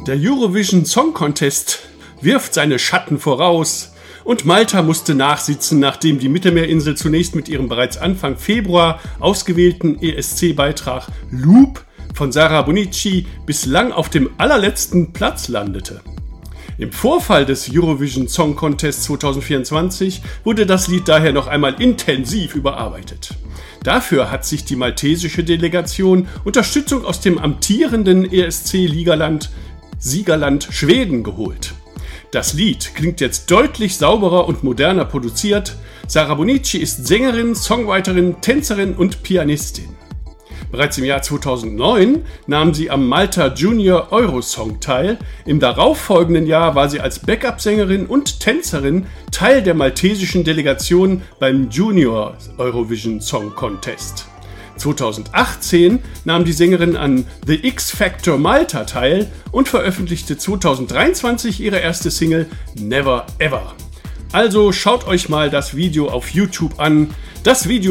Der Eurovision Song Contest wirft seine Schatten voraus und Malta musste nachsitzen, nachdem die Mittelmeerinsel zunächst mit ihrem bereits Anfang Februar ausgewählten ESC-Beitrag Loop von Sara Bonnici bislang auf dem allerletzten Platz landete. Im Vorfall des Eurovision Song Contest 2024 wurde das Lied daher noch einmal intensiv überarbeitet. Dafür hat sich die maltesische Delegation Unterstützung aus dem amtierenden ESC-Siegerland Schweden geholt. Das Lied klingt jetzt deutlich sauberer und moderner produziert. Sara Bonnici ist Sängerin, Songwriterin, Tänzerin und Pianistin. Bereits im Jahr 2009 nahm sie am Malta Junior Eurosong teil. Im darauffolgenden Jahr war sie als Backup-Sängerin und Tänzerin Teil der maltesischen Delegation beim Junior Eurovision Song Contest. 2018 nahm die Sängerin an The X Factor Malta teil und veröffentlichte 2023 ihre erste Single Never Ever. Also schaut euch mal das Video auf YouTube an. Das Video